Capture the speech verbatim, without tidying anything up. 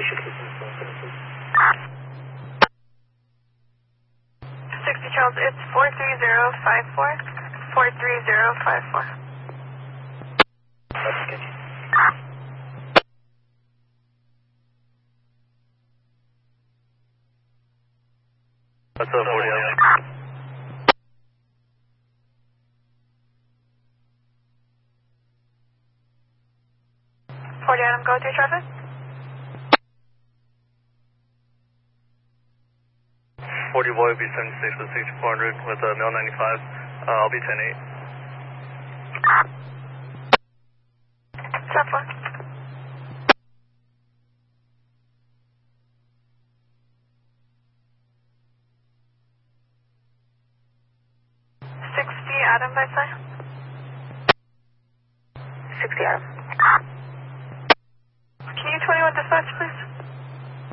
sixty Charles, it's four three zero five four. four three zero five four. That's good. What's up, forty Adam? forty Adam, go through traffic. forty boy will be seventy-six with sixty-four hundred with a uh, Mil ninety-five. Uh, I'll be ten eight. Stop one. sixty Adam by side. sixty Adam. Can you twenty-one dispatch, please?